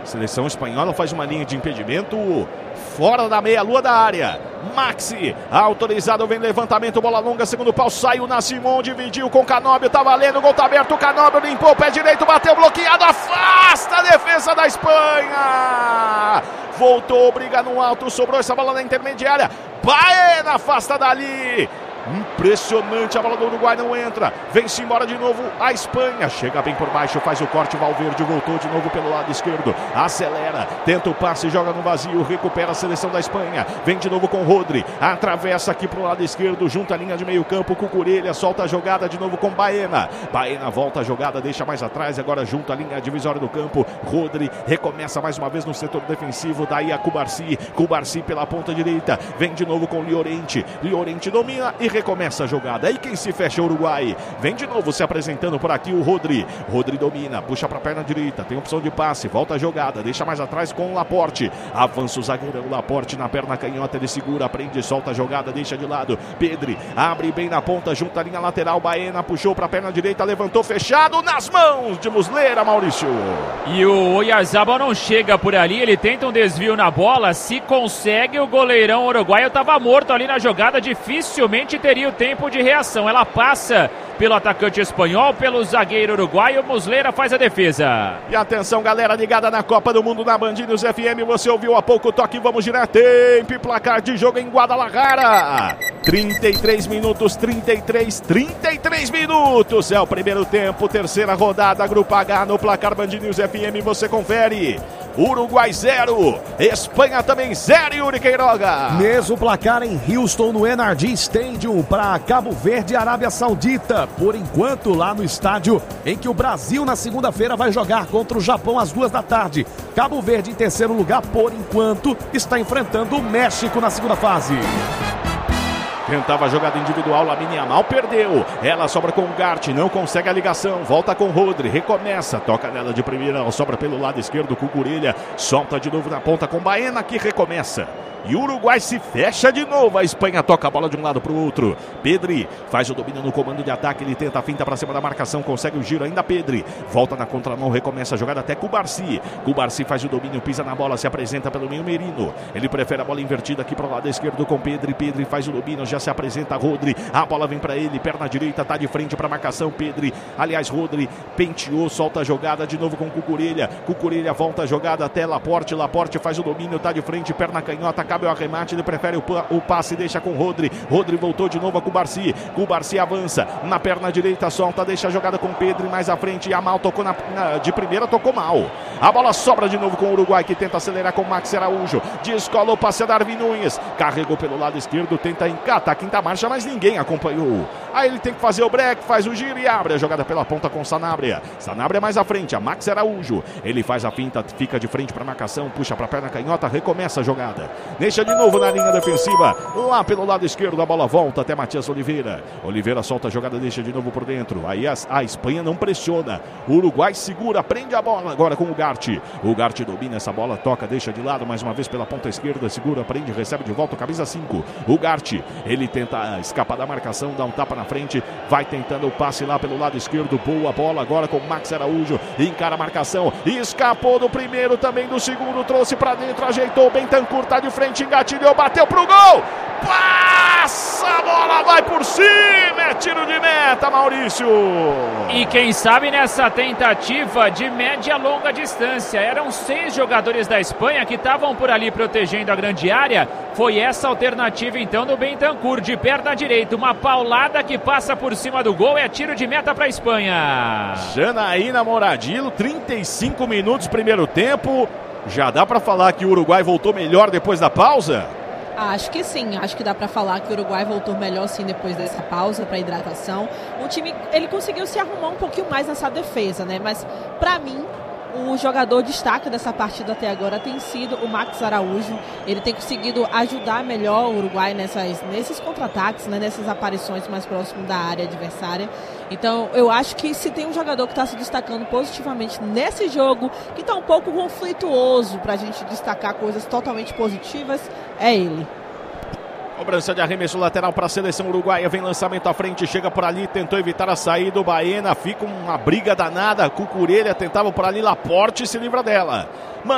Seleção espanhola faz uma linha de impedimento fora da meia-lua da área. Maxi, autorizado, vem levantamento, bola longa, segundo pau, saiu na Simon, dividiu com Canóbio, tá valendo, gol tá aberto, Canóbio limpou o pé direito, bateu bloqueado, afasta a defesa da Espanha. Voltou, briga no alto, sobrou essa bola na intermediária. Baena afasta dali. Impressionante, a bola do Uruguai não entra. Vem-se embora de novo a Espanha. Chega bem por baixo, faz o corte, Valverde voltou de novo pelo lado esquerdo. Acelera, tenta o passe, joga no vazio, recupera a seleção da Espanha. Vem de novo com Rodri, atravessa aqui pro lado esquerdo, junta a linha de meio campo, Cucurella, solta a jogada de novo com Baena. Baena volta a jogada, deixa mais atrás, agora junta a linha divisória do campo. Rodri recomeça mais uma vez no setor defensivo, daí a Cubarsi. Cubarsi pela ponta direita, vem de novo com Llorente. Llorente domina e recomeça a jogada. Aí quem se fecha é o Uruguai. Vem de novo se apresentando por aqui o Rodri. Rodri domina, puxa para a perna direita, tem opção de passe, volta a jogada, deixa mais atrás com o Laporte. Avança o zagueirão Laporte na perna canhota, ele segura, prende, solta a jogada, deixa de lado. Pedri abre bem na ponta, junta a linha lateral. Baena puxou para a perna direita, levantou fechado nas mãos de Muslera, Maurício. E o Oyarzabal não chega por ali, ele tenta um desvio na bola, se consegue, o goleirão uruguaio estava morto ali na jogada, dificilmente teria o tempo de reação. Ela passa pelo atacante espanhol, pelo zagueiro uruguaio. Muslera faz a defesa. E atenção, galera ligada na Copa do Mundo na Band News FM. Você ouviu há pouco o toque, vamos girar tempo e placar de jogo em Guadalajara. 33 minutos, 33 minutos. É o primeiro tempo, terceira rodada, Grupo H no placar Band News FM. Você confere. Uruguai 0, Espanha também 0, Yuri Queiroga. Mesmo placar em Houston, no NRG Stadium, para Cabo Verde e Arábia Saudita. Por enquanto, lá no estádio em que o Brasil, na segunda-feira, vai jogar contra o Japão às 2 da tarde. Cabo Verde, em terceiro lugar, por enquanto, está enfrentando o México na segunda fase. Tentava a jogada individual, Lamine Yamal perdeu. Ela sobra com o Gart, não consegue a ligação. Volta com o Rodri, recomeça. Toca nela de primeira, ela sobra pelo lado esquerdo com o Cucurella. Solta de novo na ponta com Baena, que recomeça. E o Uruguai se fecha de novo. A Espanha toca a bola de um lado para o outro. Pedri faz o domínio no comando de ataque. Ele tenta a finta para cima da marcação. Consegue o giro ainda. Pedri volta na contramão. Recomeça a jogada até Cubarsi. Cubarsi faz o domínio, pisa na bola. Se apresenta pelo meio Merino. Ele prefere a bola invertida aqui para o lado esquerdo com Pedri. Pedri faz o domínio. Já se apresenta Rodri. A bola vem para ele. Perna direita. Tá de frente para a marcação. Pedri. Aliás, Rodri penteou. Solta a jogada de novo com Cucurella. Cucurella volta a jogada até Laporte. Laporte faz o domínio. Tá de frente. Perna canhota. Cabe o arremate, ele prefere o passe, deixa com Rodri. Rodri voltou de novo a Cubarsi. Cubarsi avança na perna direita, solta, deixa a jogada com Pedri mais à frente. Yamal tocou de primeira, tocou mal. A bola sobra de novo com o Uruguai, que tenta acelerar com Maxi Araújo. Descola o passe a Darwin Núñez. Carregou pelo lado esquerdo, tenta encatar a quinta marcha, mas ninguém acompanhou. Aí ele tem que fazer o break, faz o giro e abre a jogada pela ponta com Sanabria. Sanabria mais à frente, a Maxi Araújo. Ele faz a finta, fica de frente para a marcação, puxa para a perna canhota, recomeça a jogada. Deixa de novo na linha defensiva, lá pelo lado esquerdo, a bola volta até Matias Oliveira. Oliveira solta a jogada, deixa de novo por dentro. Aí a Espanha não pressiona. O Uruguai segura, prende a bola agora com o Gart. O Gart domina essa bola, toca, deixa de lado mais uma vez pela ponta esquerda, segura, prende, recebe de volta, camisa 5. O Gart, ele tenta escapar da marcação, dá um tapa na frente, vai tentando o passe lá pelo lado esquerdo. Boa bola agora com o Maxi Araújo, encara a marcação, escapou do primeiro, também do segundo, trouxe pra dentro, ajeitou, Bentancur tá de frente, engatilhou, bateu pro gol, passa, a bola vai por cima, é tiro de meta, Maurício. E quem sabe nessa tentativa de média a longa distância, eram 6 jogadores da Espanha que estavam por ali protegendo a grande área. Foi essa alternativa então do Bentancur, de perna direita, uma paulada que passa por cima do gol, é tiro de meta para a Espanha. Janaína Moradillo, 35 minutos primeiro tempo. Já dá para falar que o Uruguai voltou melhor depois da pausa? Acho que sim, acho que dá para falar que o Uruguai voltou melhor sim depois dessa pausa para hidratação. O time, ele conseguiu se arrumar um pouquinho mais nessa defesa, né? Mas para mim, o jogador destaque dessa partida até agora tem sido o Maxi Araújo. Ele tem conseguido ajudar melhor o Uruguai nesses contra-ataques, né, nessas aparições mais próximas da área adversária. Então, eu acho que se tem um jogador que está se destacando positivamente nesse jogo, que está um pouco conflituoso para a gente destacar coisas totalmente positivas, é ele. Cobrança de arremesso lateral para a seleção uruguaia. Vem lançamento à frente, chega por ali, tentou evitar a saída. O Baena fica uma briga danada. Cucurella tentava por ali, Laporte se livra dela.